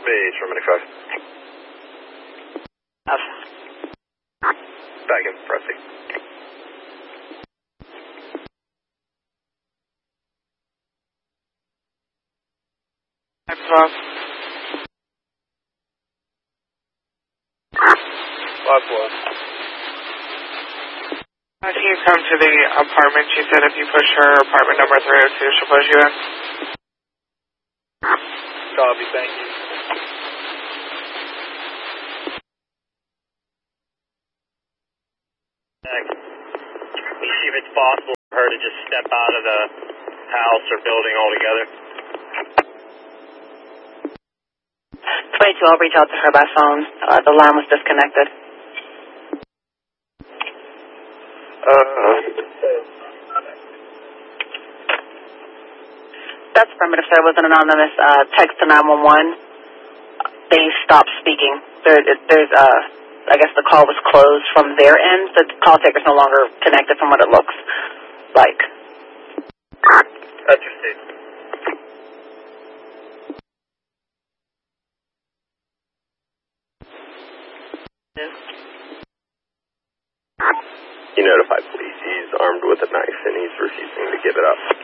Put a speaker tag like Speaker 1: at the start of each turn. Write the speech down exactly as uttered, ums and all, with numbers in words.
Speaker 1: Base from ninety-five.
Speaker 2: Up.
Speaker 1: Back in, pressing.
Speaker 2: Xbox.
Speaker 1: Last one.
Speaker 2: If you come to the apartment, she said if you push her apartment number three oh two, she'll push you in.
Speaker 1: Copy, thank you. Let me see if it's possible for her to just step out of the house or building altogether.
Speaker 2: twenty-two, I'll reach out to her by phone. Uh, the line was disconnected.
Speaker 1: Uh,
Speaker 2: That's affirmative, sir. It was an anonymous uh, text to nine one one. They stopped speaking. There, there's, uh, I guess the call was closed from their end. The call taker's no longer connected from what it looks like.
Speaker 1: that's your statement. You notify police. He's armed with a knife and he's refusing to give it up.